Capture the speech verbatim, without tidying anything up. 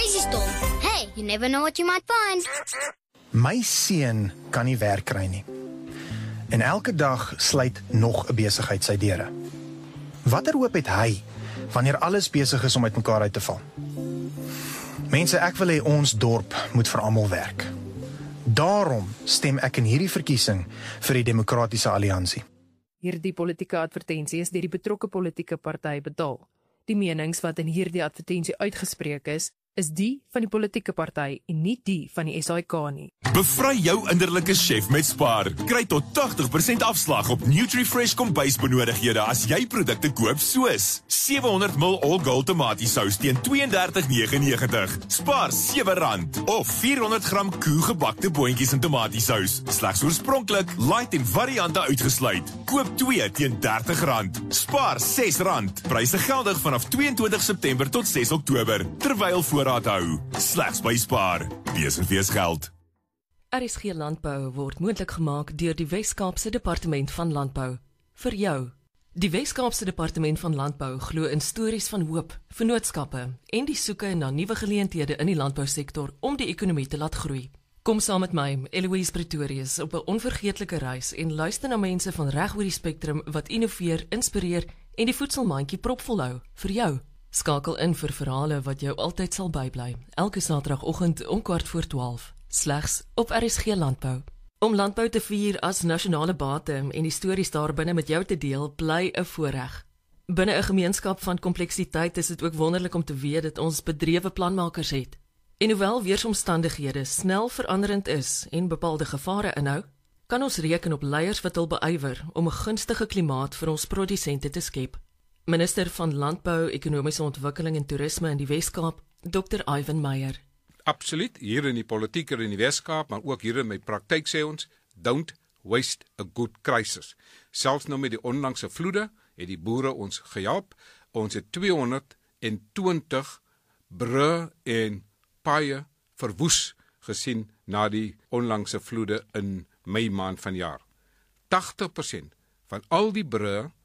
crazy storm. Hey, you never know what you might find. My seun kan nie werk kry nie. En elke dag sluit nog 'n besigheid sy deure. Watter hoop het hy wanneer alles besig is om uitmekaar uit te val? Mense, ek wil hê ons dorp moet vir almal werk. Daarom stem ek in hierdie verkiesing vir die Demokratiese Alliansie. Hierdie politieke advertensie is deur die betrokke politieke party betaal. Die menings wat in hierdie advertensie uitgespreek is, is die van die politieke party en nie die van die S A I K nie. Bevry jou innerlike chef met Spar. Kry tot agtig persent afslag op NutriFresh kombuisbenodigdhede as jy produkte koop soos sewe honderd milliliter all gold tomatiesous teen twee en dertig nege negentig. Spar sewe rand of vier honderd gram koe gebakte boontjies in tomatiesous. Slegs oorspronklik light en variante uitgesluit. Koop twee teen dertig rand. Spar ses rand. Pryse geldig vanaf twee en twintig September tot ses Oktober. Terwyl voorraad hou. Slegs by Spar. Wees en wees geld. R S G Landbou word moontlik gemaak deur die Wes-Kaapse Departement van Landbou. Vir jou. Die Wes-Kaapse Departement van Landbou glo in stories van hoop, vennootskappe en die soeke na nuwe geleenthede in die landbousektor om die ekonomie te laat groei. Kom saam met my, Eloise Pretorius, op 'n onvergeetlike reis en luister na mense van reg oor die spektrum wat innoveer, inspireer en die voedselmandjie propvol hou vir jou. Skakel in vir verhale wat jou altyd sal bybly. Elke Saterdagoggend om kwart voor twaalf. Slegs op R S G Landbou. Om landbou te vier as nasionale bate en die stories daarbinne met jou te deel, bly 'n voorreg. Binne 'n gemeenskap van kompleksiteit is dit ook wonderlik om te weet dat ons bedrewe planmakers het. En hoewel weeromstandighede snel veranderend is en bepaalde gevare inhou, kan ons reken op leiers wat hul beywer om 'n gunstige klimaat vir ons produsente te skep. Minister van Landbou, Ekonomiese Ontwikkeling en Toerisme in die Wes-Kaap, dokter Ivan Meyer. Absoluut, hier in die politiek in die Wes-Kaap, maar ook hier in my praktyk sê ons, don't waste a good crisis. Selfs nou met die onlangse vloede, het die boere ons gehelp. Ons het tweehonderd twintig brûe en paaie verwoes gesien na die onlangse vloede in Mei maand van jaar. tagtig persent van al die brûe